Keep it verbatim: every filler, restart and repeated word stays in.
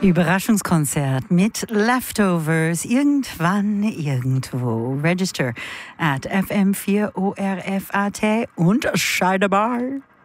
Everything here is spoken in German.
Überraschungskonzert mit Leftovers irgendwann irgendwo. Register at f m vier O R F A T und Scheidebar.